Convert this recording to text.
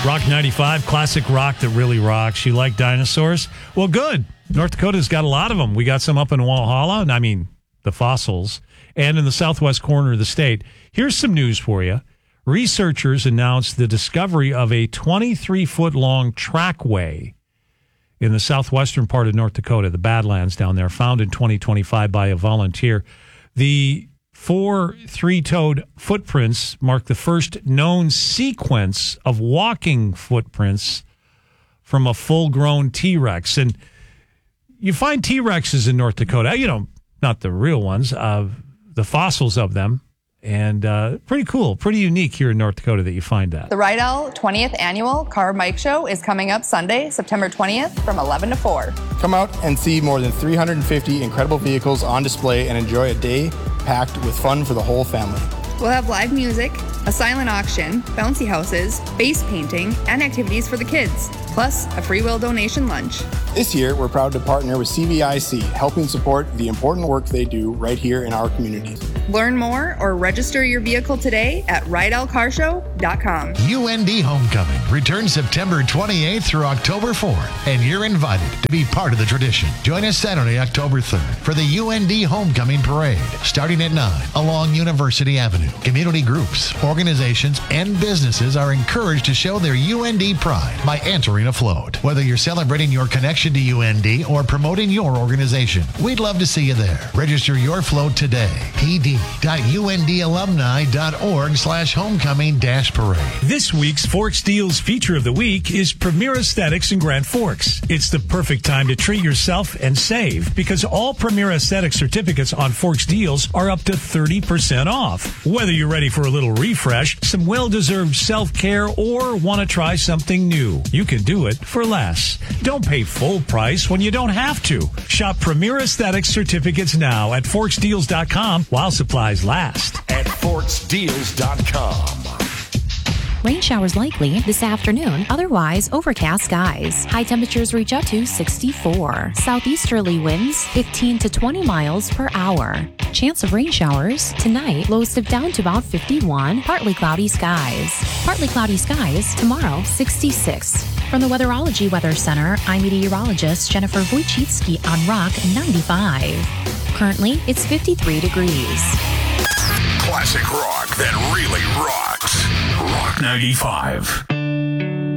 Rock 95, classic rock that really rocks. You like dinosaurs? Well, good. North Dakota's got a lot of them. We got some up in Walhalla, and I mean the fossils, and in the southwest corner of the state. Here's some news for you. Researchers announced the discovery of a 23-foot-long trackway in the southwestern part of North Dakota, the Badlands down there, found in 2025 by a volunteer. The 4 three-toed footprints mark the first known sequence of walking footprints from a full-grown T-Rex. And you find T-Rexes in North Dakota, not the real ones, the fossils of them. And pretty cool, pretty unique here in North Dakota that you find that. The Rydell 20th Annual Car Mike Show is coming up Sunday, September 20th from 11 to 4. Come out and see more than 350 incredible vehicles on display and enjoy a day packed with fun for the whole family. We'll have live music, a silent auction, bouncy houses, face painting, and activities for the kids, plus a free will donation lunch. This year, we're proud to partner with CVIC, helping support the important work they do right here in our community. Learn more or register your vehicle today at RydellCarshow.com. UND Homecoming returns September 28th through October 4th, and you're invited to be part of the tradition. Join us Saturday, October 3rd for the UND Homecoming Parade, starting at 9 along University Avenue. Community groups, organizations, and businesses are encouraged to show their UND pride by entering a float. Whether you're celebrating your connection to UND or promoting your organization, we'd love to see you there. Register your float today. pd.undalumni.org/homecoming-parade. This week's Forks Deals feature of the week is Premier Aesthetics in Grand Forks. It's the perfect time to treat yourself and save because all Premier Aesthetics certificates on Forks Deals are up to 30% off. Whether you're ready for a little refresh, some well-deserved self-care, or want to try something new, you can do it for less. Don't pay full price when you don't have to. Shop Premier Aesthetics certificates now at forksdeals.com while supplies last. At forksdeals.com. Rain showers likely this afternoon, otherwise overcast skies. High temperatures reach up to 64. Southeasterly winds 15 to 20 miles per hour. Chance of rain showers tonight, lows dip down to about 51. Partly cloudy skies. Partly cloudy skies tomorrow, 66. From the Weatherology Weather Center, I'm meteorologist Jennifer Wojcicki on Rock 95. Currently, it's 53 degrees. Classic rock that really rocks. Rock 95.